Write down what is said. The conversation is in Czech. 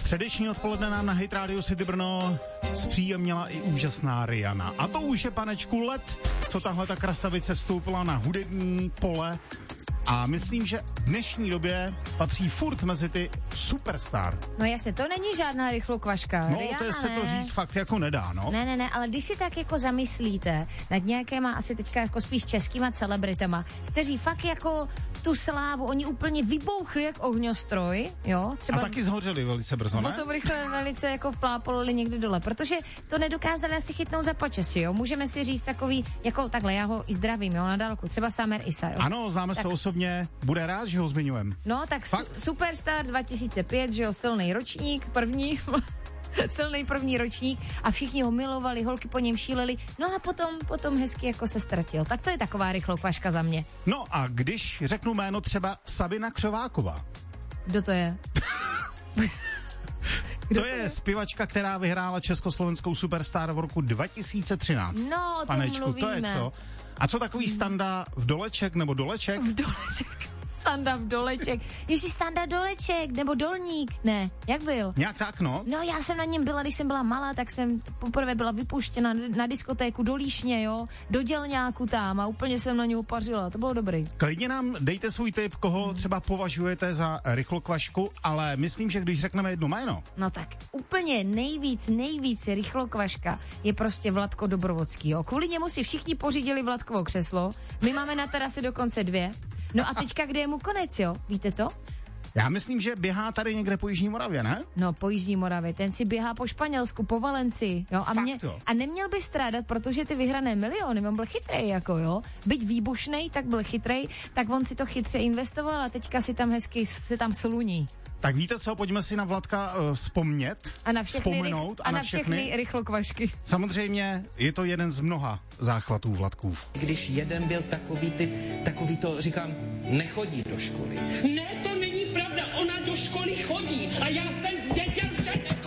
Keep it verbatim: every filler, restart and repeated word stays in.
Středeční odpoledne nám na Hit Radio City Brno zpříjemnila i úžasná Rihanna. A to už je, panečku, let, co tahle ta krasavice vstoupila na hudební pole. A myslím, že v dnešní době patří furt mezi ty superstar. No jasně, to není žádná rychlokvaška. No, Rihanna, to se to říct fakt jako nedá, no. Ne, ne, ne, ale když si tak jako zamyslíte nad nějakýma asi teďka jako spíš českýma celebritama, kteří fakt jako tu slávu, oni úplně vybouchli jak ohňostroj, jo. Třeba... A taky zhořeli velice brzo, ne? No to rychle velice jako vplápolili někdy dole, protože to nedokázali asi chytnout za počasí, jo. Můžeme si říct takový, jako takhle, já ho i zdravím, jo, na dálku, třeba Summer Isa, jo. Ano, známe tak... se osobně, bude rád, že ho zmiňujeme. No, tak su- Superstar dva tisíce pět, že jo, silný ročník, první... silný první ročník a všichni ho milovali, holky po něm šíleli, no a potom, potom hezky jako se ztratil. Tak to je taková rychlokvaška za mě. No a když řeknu jméno třeba Sabina Křováková. Kdo to je? To je zpěvačka, která vyhrála československou Superstar v roku dva tisíce třináct. No, o tom Panečku, mluvíme. to je co? A co takový Standa v doleček nebo doleček? V doleček. Standa v doleček. Ježíš, Standa doleček, nebo dolník. Ne, jak byl? Nějak tak, no. No, já jsem na něm byla, když jsem byla malá, tak jsem poprvé byla vypuštěna na diskotéku do Líšně, jo, do Dělňáku tam a úplně jsem na něj upařila. To bylo dobrý. Klidně nám dejte svůj tip, koho třeba považujete za rychlokvašku, ale myslím, že když řekneme jedno jméno. No tak, úplně nejvíc, nejvíc rychlokvaška je prostě Vladko Dobrovodský, jo. Kvůli němu si všichni pořídili Vladkovo křeslo, my máme na terase dokonce dvě. No a teďka, kde je mu konec, jo? Víte to? Já myslím, že běhá tady někde po Jižní Moravě, ne? No, po Jižní Moravě. Ten si běhá po Španělsku, po Valencii, jo? A, mě, jo. a neměl by strádat, protože ty vyhrané miliony, on byl chytrej, jako jo? Byť výbušnej, tak byl chytrej, tak on si to chytře investoval a teďka si tam hezky se tam sluní. Tak víte co, pojďme si na Vladka uh, vzpomnět, a na všechny, vzpomenout a, a na všechny, všechny rychlokvašky. Samozřejmě je to jeden z mnoha záchvatů Vladkův. Když jeden byl takový ty, takový to, říkám, nechodí do školy. Ne, to není pravda, ona do školy chodí a já jsem věděl, že